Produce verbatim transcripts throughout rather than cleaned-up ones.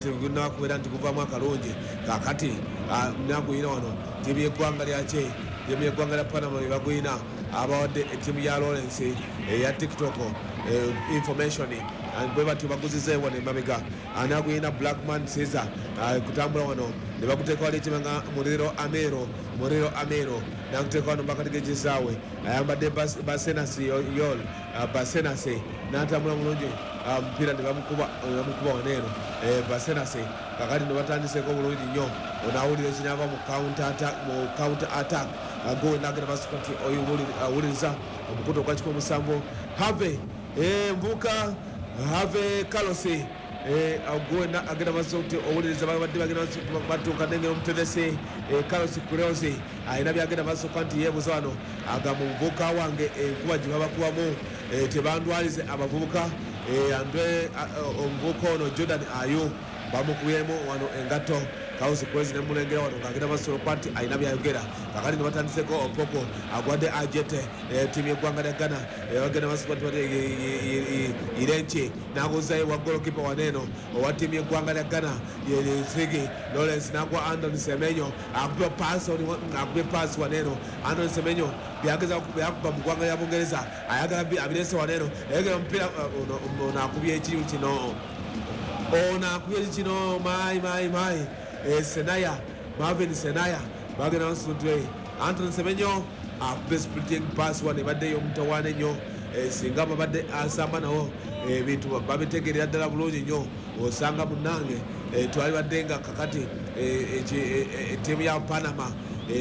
Tuguna kubera nti kuva mwaka lungi kakati mnagwina wano timu yeggwanga lyache timu yeggwanga lya Panama bagwina abawadde timu ya Lawrence eya TikTok information bwe bati baguzize wano emabega anagwina Blackman Caesar kutambula wano ne bakuteeka wali ekimanga Muliro Amero Muliro Amero nakuteeka wano bakati g'ekisaawe ayambadde Basenasi Yol Basenasi n'atambula mulungi mpira ne bamukuba bamukuba waneero Basenasi kakati ne batandiseko bulungi nnyo onaawulira ekinava mu counter attack mu counter attack go nagenda basukati oyuwuliriza omukuto gwa kikumi musanvu Have mvuka Have Kalosi agwena agenda basukati owuliriza babadde bagenda batuuka nengero omuteresi Kalosi Kurosi ayina byagenda basukka nti yeebuza wano agamba omuvubuka wange enkuba gye babakubamu tebandwalize abavubuka andre omuvubuka ono Jordan Ayu bamukubiremu wano engato Kausi kwezi ne mulengera wano ngagenda basolo kwati ayina byayogera kakati ne batandiseko Opoko agwadde ajete timu y'eggwanga lya Ghana bagenda basipati irenche naguzayo wa goalkeeper waneno owa timu y'eggwanga lya Ghana Sigi Lawrence nagwa Andon Semenyo akuba pass akuba pass waneno Andon Semenyo byageza okuba mu ggwanga lya Bungereza ayagala abirese waneno egera mpira nakubye ekiyu kino ona akubye kino mai mai mai Senaya Marvin Senaya bagenda basutwe Anton Semenyo akube splitting pass wane badde yomutawane nnyo singa babadde asamba nawo ebintu babitegerera ddala bulungi nnyo osanga munnange twali baddenga kakati ttiimu ya Panama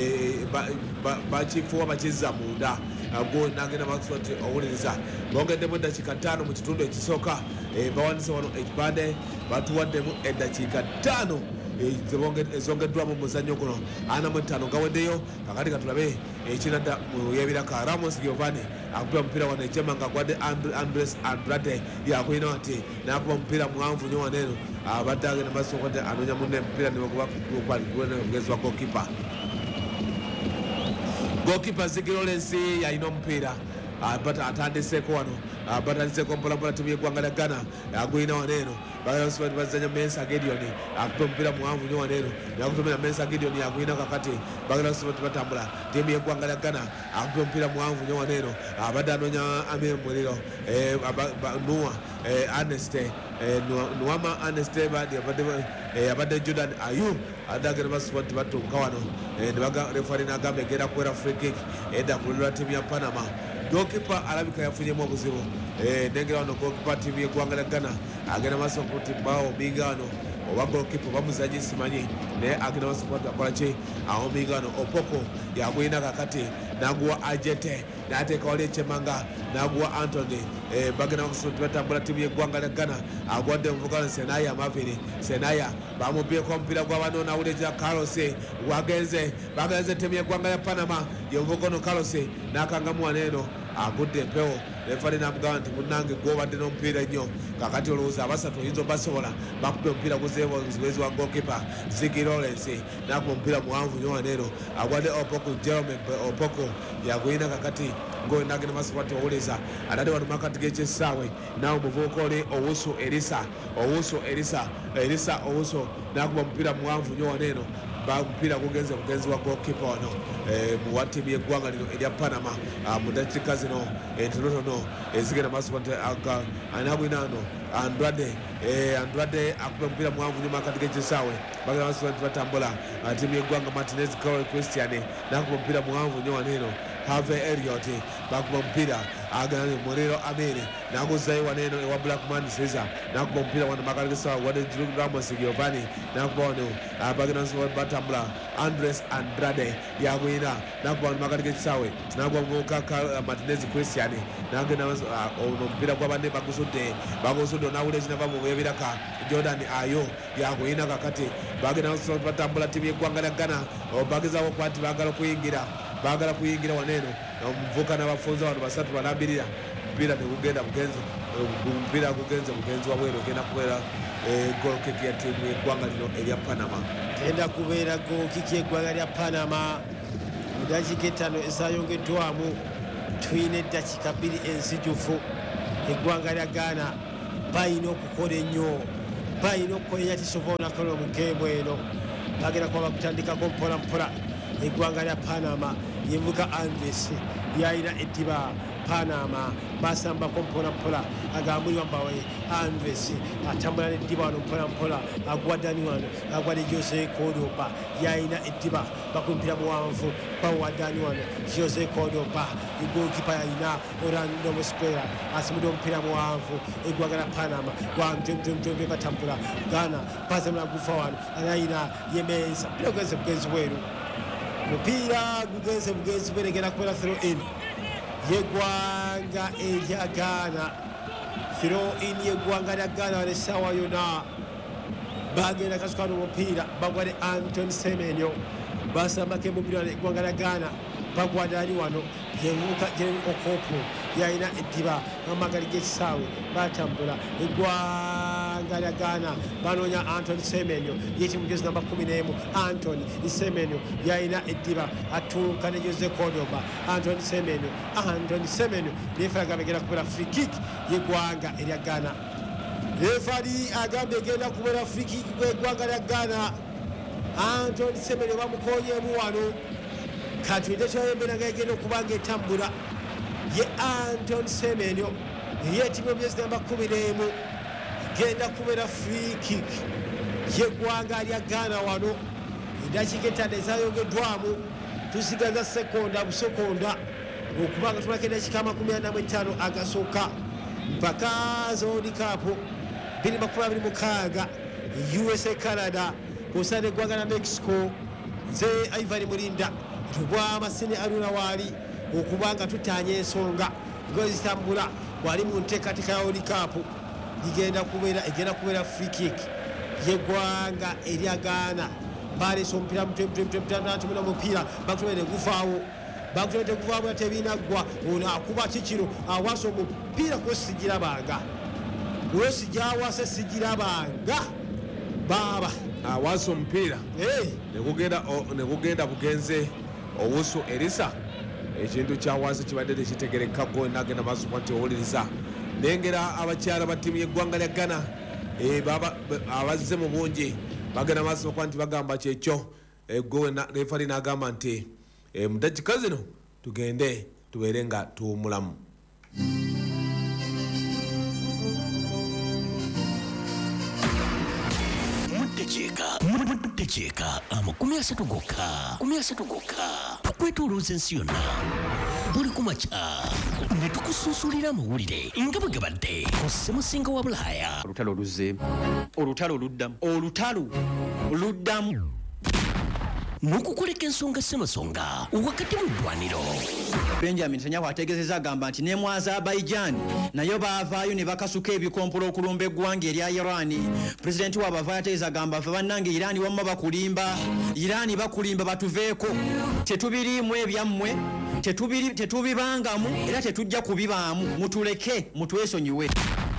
bakifuwa bakizza munda go nagenda basoti owuliriza bongeddemu eddakiika ttaano mu kitundu ekisooka bawanise wano ekipande batuwaddemu eddakiika ttaano ezongeddwamu muzannyo guno ana mu ttaano gaweddeyo kakati katulabe ekinadda mu yebiraka Ramos Giovanni akuba omupiira wano ekyema nga agwadde Andres Andrade yakulina ati nakuba omupiira muwanvu nnyo waneeno abadde agenda basooka anoonya munne omupiira nebagezwa goalkeeper goalkeeper Ziggy Lawrence yalina omupiira bata atandiseko wano batandiseko mpolampola timu y'eggwanga lya Ghana agulina waneeno bagenda bazanya Mensa Gideon akuba omupiira muwanvu nnyo waneeno nakutumira Mensa Gideon yagulina kakati bagenda batambula timu y'eggwanga lya Ghana akuba omupiira muwanvu nnyo waneeno abadde anoonya Amir Muliro Nua Aneste Nuama Aneste abadde Jordan Ayu adagenda basupoti batuuka wano refari n'agamba egenda kuwera free kick edda kululwa timu ya Panama goalkeeper alabika yafunyemu obuzibu nengera wano goalkeeper timu y'eggwanga lya Ghana agenda maaso kuti bawo minga wano oba goalkeeper bamuzanyi simanyi naye agenda maaso kuti akola ki awo minga wano Opoko yagulina kakati naguwa Ajete n'ateeka wali ekyemanga naguwa Anthony bagenda basoti batambula timu y'eggwanga lya Ghana agwadde omuvugano Senaya Mavini Senaya bamubyeko omupiira gw'abano nawulira Carlos wagenze bagenze timu y'eggwanga lya Panama y'omuvugano Carlos n'akangamu waneeno agudde empewo refari namugamba nti munnange gwobadde n'omupiira ennyo kakati olowooza abasatu oyinza obasobola bakubye omupiira guzeebwezi wa goalkeeper Ziggy Lawrence nakuba omupiira muwanvu nnyo waneero agwadde Opoko Jerome Opoko yagulina kakati ngoye nagenda masipati owuleza atadde wano makati g'ekyessaawe nawe omuvubuka oli Owusu Elisa Owusu Elisa Elisa Owusu nakuba omupiira muwanvu nnyo waneeno omupiira gugenze mugenzi wa goalkeeper wano muwa ttiimu y'eggwanga lino erya Panama mu dakiika zino entonotono ezigenda masipati anabwina ano Andrade Andrade akuba omupiira muwanvu nnyo makati g'ekisaawe bagenda masipati batambula ttiimu y'eggwanga Martinez Carol Christian nakuba omupiira muwanvu nnyo waneeno Have Elliot bakuba omupiira agana Muliro Amiri naguzayo waneeno ewa Blackman Caesar nakuba omupiira wano makati g'ekisaawe wadde Ramos Giovanni nakuba wano bagenda batambula Andres Andrade yagwina nakuba wano makati g'ekisaawe nakuba omuvubuka Martinez Christian nagenda omupiira gw'abanne bagusudde bagusudde onawula ekinava mu bwebiraka Jordan Ayo yagwina kakati bagenda batambula ttiimu y'eggwanga lya Ghana bagezaawo okwati bagala okuyingira bagala kuyingira waneeno omuvuka n'abafunza wano basatu balambirira omupiira tegugenda bugenzi omupiira gugenze bugenzi wabweru ogenda kubeera goal kick ya ttiimu y'eggwanga lino erya Panama genda kubeera goal kick y'eggwanga lya Panama mu dakiika ettaano ezayongeddwamu tuyina eddakiika bbiri enzijufu eggwanga lya Ghana balina okukola ennyo balina okukolera kisoboonakolo mu geemu eno bagenda kuba bakutandikako mpola mpola eggwanga lya Panama yevuga Alves yalina eddiba Panama basambako mpola mpola agambulirwa mbawe Alves atambula n'eddiba wano mpola mpola agwa Dani wano agwa ne Jose Cordoba yalina eddiba bakumpira muwanvu bawa Dani wano Jose Cordoba igookipa yalina Orlando Mosquera asimudde omupira muwanvu eggwanga lya Panama wamjomjomjombe batambula Ghana bazamula gufa wano alayina Yemensa mpira gugenze bugenzi bweru mupiira gugenze bugenzi bweregera kubera throw in yeggwanga erya Ghana throw in yeggwanga lya Ghana wano essaawa yonna bagenda kasukano omupiira bagwa ne Anton Semenyo basambako emupira wano eggwanga lya Ghana bagwa Dani wano yevuka Jeremy Okopo yalina eddiba amagali g'ekisaawe batambula eggwanga lya Ghana banoonya Anton Semenyo yekimugezi namba kumi n'emu Anton Semenyo yalina eddiba atuuka ne Jose Cordoba Anton Semenyo Anton Semenyo refa agamba egenda kubeera free kick yeggwanga erya Ghana refari agamba egenda kubeera free kick gw'eggwanga lya Ghana Anton Semenyo bamukoonyeemu wano katwite kyoyembera nga egenda okuba nga etambula ye Anton Semenyo yeetimu emyezi namba kumi n'emu genda kubeera free kick yeggwanga lya Ghana wano eddakiika etaano ezayongeddwamu tusigaza sekonda busekonda okubanga tumalako eddakiika amakumi ana mu etaano agasooka mpaka zoni kaapu bbiri makumi abiri mukaaga U S A Canada kusaana eggwanga lya Mexico nze Ivan Mulinda tubwa amasini aluna waali okubanga tutaanya ensonga ng'ezitambula wali mu nteekateeka ya World Cup ligenda kubeera egenda kubeera free kick yeggwanga erya Ghana baleese omupiira mutmutmutmutmuna omupiira bakutumire guvaawo bakutumire guvaawo ate binaggwa ono akuba kikiro awasa omupiira kulo sigirabanga kulo sijawase sigirabanga baaba awasa omupiira negugenda bugenze owusu Elisa ekintu kyawasa kibadde tekitegerekako nagenda maaso nti owuliriza nengera abakyala ba ttiimu y'eggwanga lya Ghana abazze mu bungi bagenda maaso nti bagamba kyekyo refari n'agamba nti mu dakika zino tugende tubeere nga tuwumulamu. Mutecheeka amakumi asatu gokka kumi asatu gokka tukwetolooza ensi yonna buli kumakya ne tukusuusulira amawulire nga bwe gabadde ku ssemusinga wa Bulaaya. Olutalo luzze olutalo luddamu olutalo luddamu n'okukoleka ensonga ssemasonga wakati mu ddwaniro. Benjamin Netanyahu ategeezezza agamba nti ne mu Azerbaijan nayo baavaayo ne bakasuka ebikompolo okulumba eggwanga erya Iran. Pulezidenti waabwe avaayo ategeeza agamba ffe bannange Iran wamma bakulimba Iran bakulimba batuveeko tetubiriimu ebyammwe tetubibangamu era tetujja kubibaamu mutuleke mutwesonyiwe.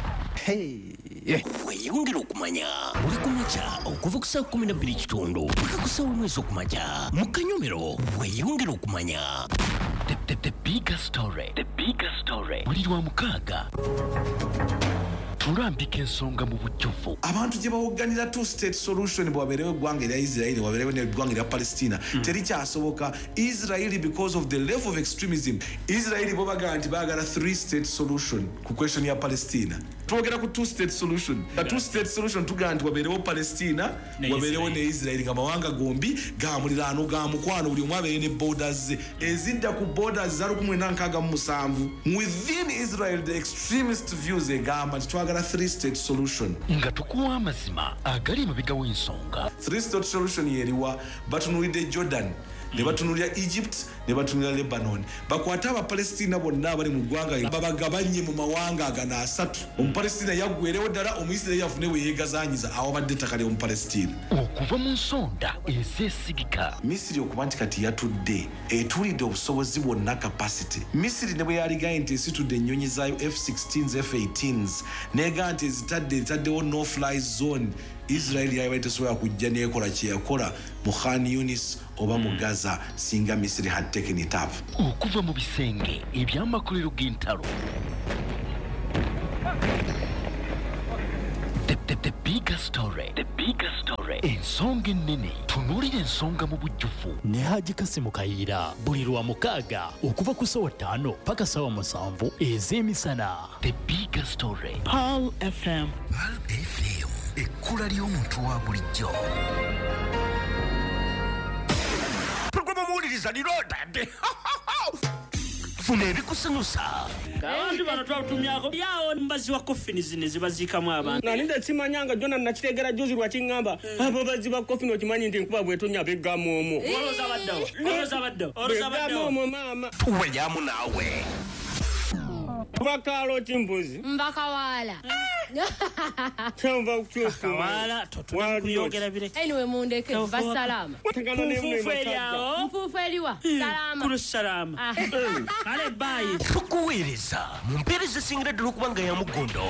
Weeyongera okumanya buli kumakya okuva ku ssaawa kumi na bbiri kitundu paka ku ssaawa mwezi okumakya mu Kanyomero. Weeyongera okumanya the, the, the bigger story the bigger story buli lwa mukaaga tulambika ensonga mu bujjuvu. Abantu gye bawogganira two state solution bwabeerewo eggwanga erya Israeli wabeerewo n'eggwanga erya Palestina mm. terikyasoboka. Israeli because of the level of extremism Israeli bo bagamba nti baagala three state solution ku question ya Palestina. Twogera ku two state solution a two state solution tugamba nti wabeerewo Palestina wabeerewo ne Israeli nga mawanga gombi ga muliraano ga mukwano buli omu abeere ne borders ze ezidda ku borders za lukumi mwenda nkaaga mu musanvu. Within Israel the extremist views egamba nti twagala three state solution nga tukuwa amazima agali emabega w'ensonga. Three state solution yeriwa batunulidde Jordan ne batunulira Egypt ne batunulira Lebanon bakwata abapalestina bonna abali mu ggwanga babagabanye mu mawanga agana asatu. Omupalestina yaggwerewo ddala Omuyisirayiri afune we yeegazaanyiza awabadde ettaka ly'Omupalestina okuva mu nsonda ezeesigika. Misiri okuba nti kati yatudde etuulidde obusobozi bwonna capacity. Misiri ne bwe yaligaye nti esitudde ennyonyi zaayo F sixteens F eighteens neega nti ezitadde ezitaddewo no fly zone. Israeli yali tesobola kujja neekola kye yakola mu Khan Yunis oba mu Gaza singa Misiri had taken it up. Okuva mu bisenge eby'amakolero g'entalo the, the, the big bigger story. The bigger story. Ensonga ennene. Tunuulira ensonga mu bujjuvu. Ne Haji Kasimu Kayiira buli lwa mukaaga okuva ku ssaawa ttaano paka ssaawa musanvu ez'emisana. The bigger story. Pearl F M. Pearl F M. Ekkula ly'omuntu wa bulijjo. Programu muwuliriza lirootadde. Funa ebikusanyusa. Abantu bano twatumyako yawo mbazi wa coffin zine zibaziikamu abantu. Na ninda simanyanga jona nakitegera juzi lwa kingamba. Abo bazi ba coffin okimanyi ndi nkuba bwetunya begamu omwo. Oloza baddawo. Oloza baddawo. Oloza baddawo. Begamu omwo mama. Tuweyamu naawe. Bakalo chimbuzi. Mbakawala. Chamba kuchuka. Kawala totuna kuyogera bire. Anyway mundeke basalama. Takano ne mfufeli yao. Mfufeli wa salama. Kuru salama. Ale bye. Tukuweereza mu mpeereza singira ddala okuba nga ya mugondo.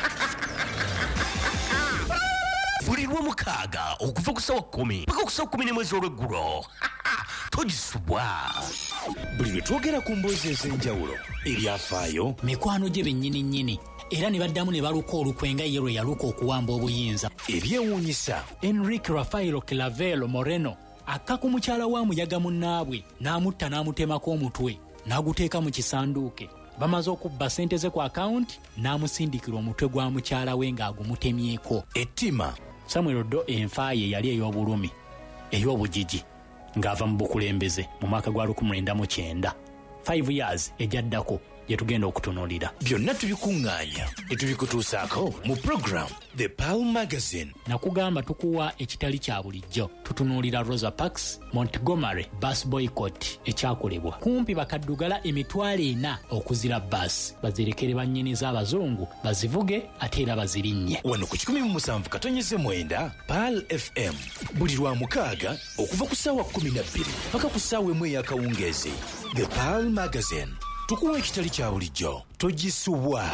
Buli lw'omukaaga okuva ku ssaawa kkumi paka ku ssaawa kkumi n'emu ez'olweggulo. Togisubwa. Buli lwe twogera ku mboozi ez'enjawulo ebyafaayo mikwano gye bennyini nnyini era ne baddamu ne baluka olukwe nga ye lwe yaluka okuwamba obuyinza ebyewuunyisa. Enrique Rafaelo Clavelo Moreno akka ku mukyala wa muyaga munnaabwe n'amutta n'amutemako omutwe n'aguteeka mu kisanduuke. Bamaze okubba ssente ze ku akawunti n'amusindikira omutwe gwa mukyala we ng'agumutemyeko. Ettima Samuel Oddo enfa ye yali ey'obulumi ey'obugigi ng'ava mu bukulembeze mu mwaka gwa lukumi lwenda mu kyenda. five years ejaddako gye tugenda okutunuulira. Byonna tubikuŋŋaanya ne tubikutuusaako mu program The Pearl Magazine. Nakugamba tukuwa ekitali kya bulijjo. Tutunuulira Rosa Parks, Montgomery, bus boycott ekyakolebwa. Kumpi bakaddugala emitwalo ena okuzira bus. Bazirekere bannyini z'abazungu bazivuge ate era bazirinnye. Wano ku kikumi mu musanvu katonyeze mwenda Pearl F M. Buli lwa mukaaga okuva ku ssaawa kkumi na bbiri paka ku ssaawa emu ey'akawungeezi. The Pearl Magazine. Tukuwa ekitali kya bulijjo togisubwa.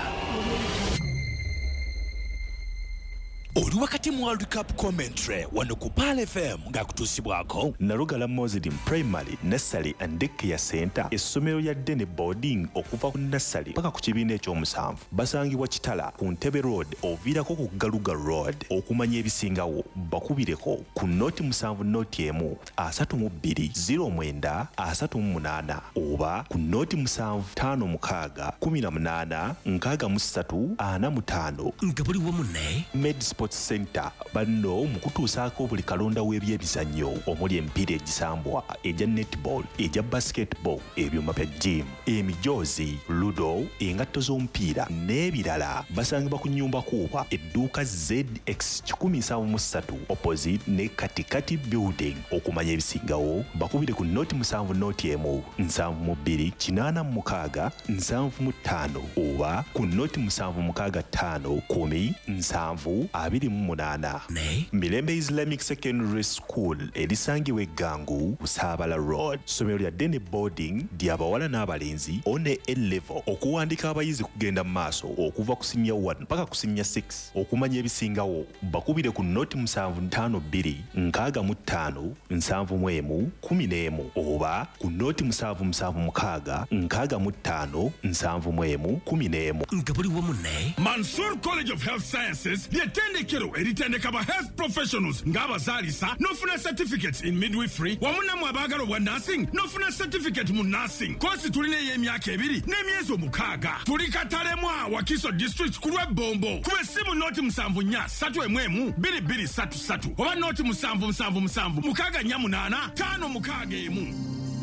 Oli wakati mu World Cup commentary wano ku Pearl F M ng'akutuusibwako Nalugala Muslim Primary Nursery and Daycare Center essomero lya Dene Boarding okuva ku nursery paka ku kibiina ekyomusanvu basangibwa Kitala ku Ntebe Road oviirako ku Galuga Road. Okumanya ebisingawo bakubireko ku noti musanvu noti emu asatu mu bbiri zero mwenda asatu mu munaana oba ku noti musanvu ttaano mukaaga kumi na munaana nkaaga mu ssatu ana mu ttaano. Nga buli wamu ne Med Sports Center banno mu kutuusaako buli kalonda w'ebyebizannyo omuli emipiira egisambwa egya netball egya basketball ebyuma bya gym emijoozi ludo engatto z'omupiira n'ebirala basangibwa ku nnyumba kuuba edduuka Z X kikumi nsanvu mu ssatu opposite ne katikati building. Okumanya ebisingawo bakubire ku noti musanvu noti emu nsanvu mu bbiri kinaana mu mukaaga nsanvu mu ttaano oba ku noti musanvu mukaaga ttaano kumi nsanvu abiri mu munaana. Mirembe Islamic Secondary School erisangibwa Eggangu Busaabala Road. Ssomero lya Dene Boarding ly'abawala n'abalenzi one A-level. Okuwandiika abayizi kugenda mu maaso okuva ku senior one paka ku senior six. Okumanya ebisingawo bakubire ku noti musanvu ttaano bbiri nkaaga mu ttaano nsanvu mu emu kumi n'emu oba ku noti musanvu musanvu mukaaga nkaaga mu ttaano nsanvu mu emu kumi n'emu. Nga buli wamu ne Mansour College of Health Sciences ly'ettendekero eritendeka ba health professionals ng'abazaalisa n'ofuna certificates in midwifery wamu nammwe abaagala obwa nursing n'ofuna certificate mu nursing. Koosi tulina ey'emyaka ebiri n'emyezi omukaaga. Tuli Katalemwa Wakiso District ku lw'Ebombo. Kuba essimu nooti musanvu nnya ssatu emu emu bbiri bbiri ssatu ssatu oba nooti musanvu musanvu musanvu mukaaga nnya munaana ttaano mukaaga emu.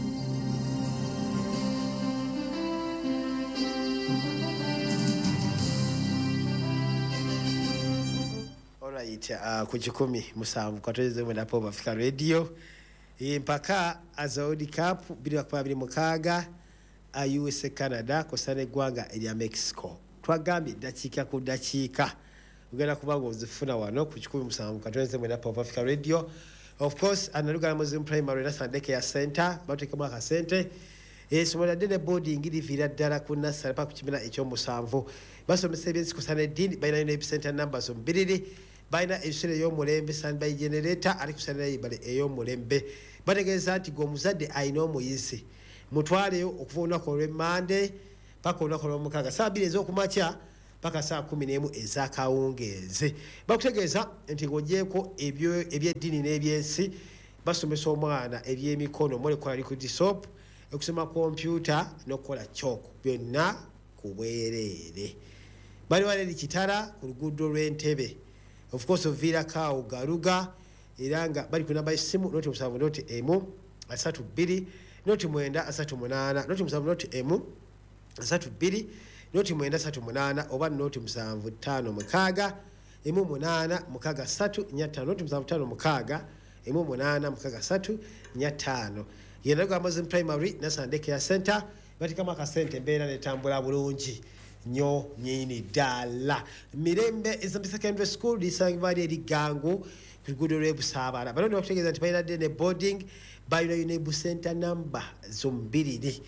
Alright, uh, ku kikumi musanvu katonyeze mwenda Pearl Africa Radio mpaka Azaudi Cup bbiri makumyabiri abiri mukaaga U S A Canada kosana eggwanga erya Mexico. Twagambye dakiika ku dakiika ugenda kuba ng'ozifuna wano ku kikumi musanvu katonyeze mwenda Pearl Africa Radio. Of course Analugala Muslim Primary Nursery Daycare Center bateekemu akasente essomero lya Dene Boarding liviira ddala ku nursery paka ku kibiina ekyomusanvu basomesa ebyensi kusana eddiini balina n'ebisenta numbers omubiriri balina ebisere ey'omulembe standby generator ali kusana eyibale ey'omulembe bategeeza nti gweomuzadde alina omuyizi mutwaleyo okuva olunaku olw'emmande paka olunaku olw'omukaaga saa bbiri ez'okumakya paka saa kumi n'emu ez'akawungeezi. Bakutegeeza nti ng'ogyeko ebyeddiini n'ebyensi basomesa omwana ebyemikono molecular liquid soap, okusoma kompyuta n'okukola chalk, byonna ku bwereere. Bali wali kitala ku luguudo lw'Entebbe, of course oviirako Galuga, era nga bali ku namba y'essimu noti musanvu noti emu asatu bbiri noti mwenda asatu munaana noti musanvu noti emu asatu bbiri noti mwenda asatu munaana oba noti musanvu ttaano mukaaga emu munaana mukaaga ssatu nnya ttaano noti musanvu ttaano mukaaga emu munaana mukaaga ssatu nnya ttaano. Yenda gwa Muslim Primary na Sunday Care Center batikamu akasente embeera netambula bulungi nnyo nnyini ddala. Mirembe Islamic Secondary School lisangibwa eri Gangu ku luguudo lw'Ebusaabala. Bano bakutegeeza nti balina ne boarding balina ne center number zombiriri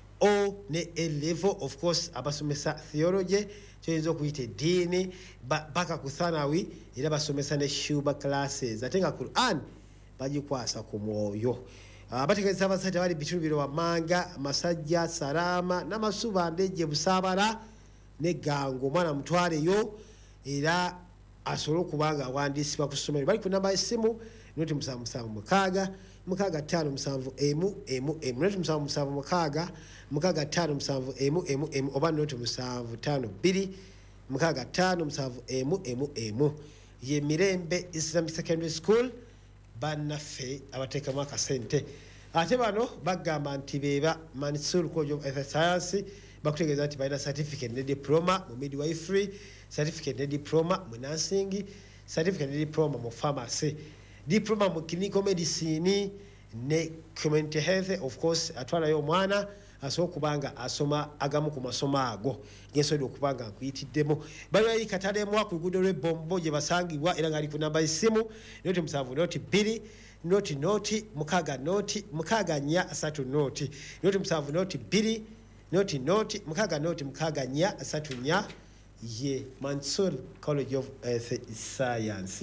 O ne A level, of course abasomesa theology kyoyinza okuyita eddiini baka ku thanawi era basomesa ne shuba classes ate nga Quran bagikwasa ku mwoyo. Abategeeza abasajja bali bitundu biro Wamanga, Masajja, Salama n'Amasuba Ndejje Busaabala ne Gangu omwana mutwaleyo era asobola okuba nga awandiisibwa ku ssomero. Bali ku namba y'essimu noti musanvu musanvu mukaaga mukaaga ttaano musanvu emu emu emu noti musanvu musanvu mukaaga mukaaga ttaano musanvu emu emu emu oba noti musanvu ttaano bbiri mukaaga ttaano musanvu emu emu emu. Ye Mirembe Islamic Secondary School bannaffe abateekamu akasente. Ate bano bagamba nti beeba Mansur College of Health Science bakutegeeza nti balina certificate ne diploma mu midwifery, certificate ne diploma mu nursing, certificate ne diploma mu pharmacy, diploma mu clinical medicine ne community health. Of course atwalayo omwana asobola okubanga asoma agamu ku masomo ago gensobola okubanga nkuyitiddemu. Bali katalemu ku luguudo lw'Ebombo gye basangibwa era ngaali ku namba y'essimu noti musanvu noti bbiri noti noti mukaaga noti mukaaga nnya asatu noti noti musanvu noti bbiri noti noti mukaaga noti mukaaga nnya asatu nnya. Ye Mansur College of Health Science.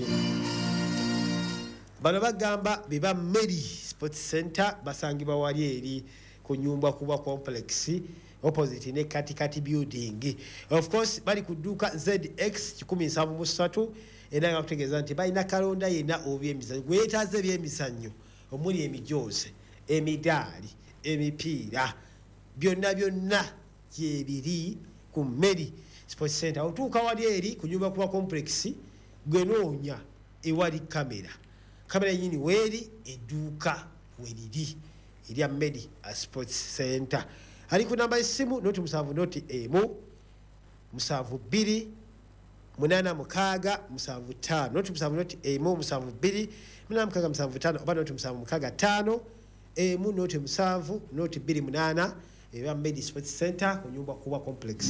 Bano bagamba biba Mary Sports Center basangibwa wali eri ku nyumba kuba complex opposite ne kati kati building. Of course bali ku dduuka Z X kikumi nsanvu mu ssatu era nga kutegeeza nti balina kalonda yenna obyemizannyo gwetaaze ebyemizannyo omuli emijoozi emidaali emipiira byonna byonna gyebiri ku Mary Sports Center. Otuuka wali eri ku nyumba kuba complex gwenoonya ewali kamera kamera yini weeri edduuka weriri erya Mary Sports Center. Ali ku namba y'essimu noti musanvu noti emu musanvu bbiri munaana mukaaga musanvu ttaano noti musanvu noti emu musanvu bbiri munaana mukaaga musanvu ttaano oba noti musanvu mukaaga ttaano emu noti musanvu noti bbiri munaana eba Mary Sports Center ku nyumba kuba complex.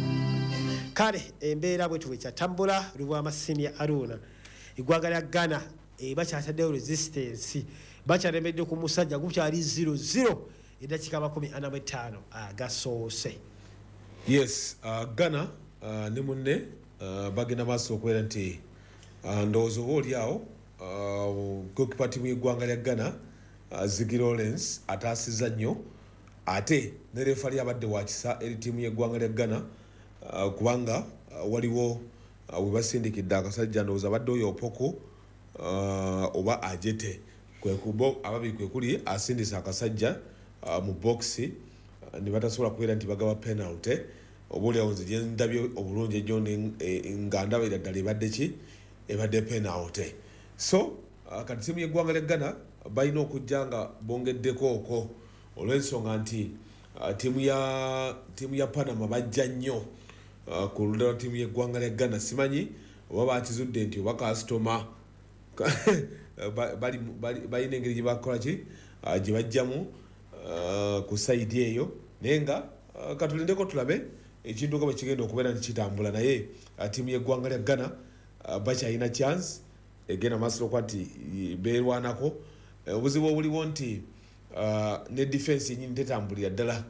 Kale embeera bwe tuwe kyatambula Lubwama Senior Aruna eggwanga lya Ghana bakyataddewo resistance bakyalembedde ku musajja gukyali zero zero eddakiika makumi ana mu ttaano agasoose. Yes, uh, Ghana uh, ne munne uh, bagenda maaso okubeera nti uh, ndowooza oba oli awo uh, gokipa ttiimu y'eggwanga lya Ghana uh, Ziggy Lawrence ataasizza nnyo ate ne refali abadde wa kisa eri ttiimu y'eggwanga lya Ghana uh, kubanga uh, waliwo uh, we basindikidde akasajja ndowooza abadde oyo Opoko uh, oba Ajete kwekubo ababiri kwekuli asindisa akasajja uh, mu boxi uh, ne batasobola kubeera nti bagaba penalty obuli awo nze gyendabye obulungi ejjo nga ndabira ddala ebadde ki ebadde penalty. So uh, kati ttiimu y'eggwanga lya Ghana balina okujja nga bongeddeko okwo olw'ensonga nti uh, ttiimu ya ttiimu ya Panama bajja nnyo uh, ku ludda lwa ttiimu y'eggwanga lya Ghana. Simanyi oba bakizudde nti oba kasitoma balina engeri gye bakola ki gye bajjamu ku sayidi eyo naye nga katulindeko tulabe ekintu nga bwe kigenda okubeera nti kitambula naye ttiimu y'eggwanga lya Ghana bakyalina chance egenda maaso okuba nti beerwanako. Obuzibu obuliwo nti ne defense yenyini tetambulira ddala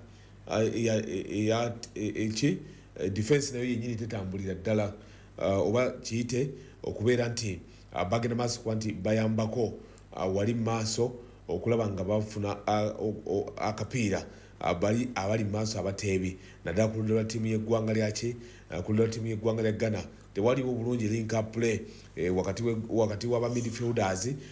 eki defense nayo yenyini tetambulira ddala oba kiyite okubeera nti bagenda maaso okuba nti bayambako wali maaso okulaba nga bafuna akapiira abali abali maaso abateebi naddala ku ludda lwa ttiimu y'eggwanga lyaki ku ludda lwa ttiimu y'eggwanga lya Ghana tewaliwo bulungi link up play eh, wakati we, wakati w'aba midfielders